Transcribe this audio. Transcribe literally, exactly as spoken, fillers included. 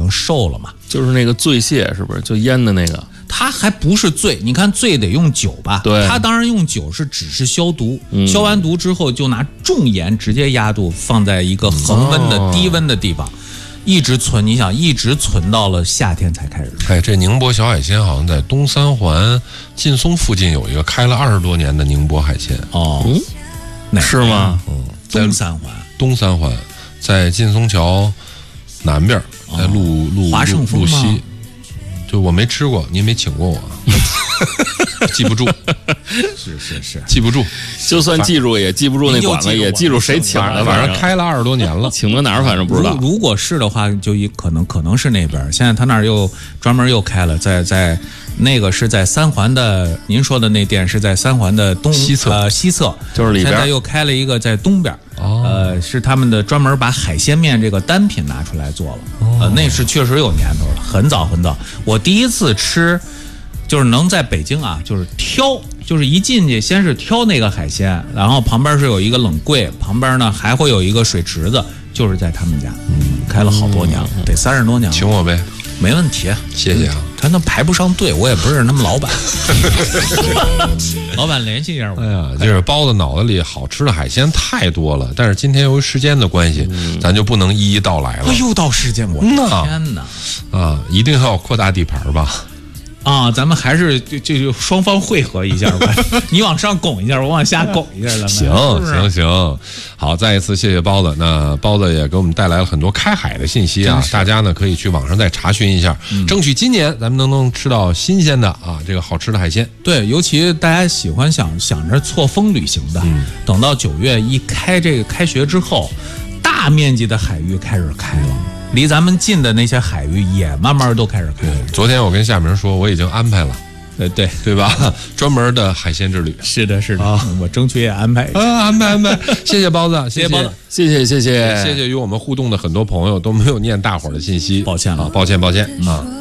经瘦了嘛。 就是那个醉蟹是不是就腌的那个？ 它还不是醉，你看醉得用酒吧？ 对， 它当然用酒是只是消毒， 嗯、 消完毒之后就拿重盐直接压肚，放在一个恒温的、哦、低温的地方，一直存。你想，一直存到了夏天才开始吃。 哎，这宁波小海鲜好像在东三环劲松附近有一个开了二十多年的宁波海鲜哦， 嗯、是吗？ 嗯，东三环， 东三环在劲松桥南边，在路路华盛丰路西。就我没吃过，您没请过我，记不住。 是是是， 记不住。 就算记住也记不住那馆子，也记住谁请的。 反正开了二十多年了， 请到哪儿反正不知道。 如, 如果是的话，就可能可能是那边。现在他那儿又专门又开了，在在那个是在三环的，您说的那店是在三环的东西侧， 呃西侧就是里边。 现在又开了一个在东边。哦、呃，是他们的专门把海鲜面这个单品拿出来做了，哦、呃，那是确实有年头了，很早很早。我第一次吃，就是能在北京啊，就是挑，就是一进去先是挑那个海鲜，然后旁边是有一个冷柜，旁边呢还会有一个水池子，就是在他们家，嗯，开了好多年了，嗯、得三十多年了。 请我呗， 没问题， 谢谢啊。 他那排不上队，我也不是他们老板。老板联系一下我。 哎呀，就是包子脑子里好吃的海鲜太多了，但是今天由于时间的关系，嗯、咱就不能一一道来了。 又到时间，我天哪！ 啊，一定要扩大地盘吧。 啊，咱们还是就就双方汇合一下吧。你往上拱一下，我往下拱一下，咱们行行行。好，再一次谢谢包子。那包子也给我们带来了很多开海的信息啊，大家呢可以去网上再查询一下，嗯、争取今年咱们能能吃到新鲜的啊，这个好吃的海鲜。 对，尤其大家喜欢想想着错峰旅行的，嗯、等到九月一开这个开学之后，大面积的海域开始开了。离咱们近的那些海域也慢慢都开始开了。 昨天我跟夏明说，我已经安排了， 对对对吧？专门的海鲜之旅。 是的，是的，啊、我争取也安排一下。 啊，安排安排。谢谢包子， 谢谢包子， 谢谢谢谢谢谢与我们互动的很多朋友都没有念大伙儿的信息， 抱歉了， 啊、抱歉抱歉、嗯、啊。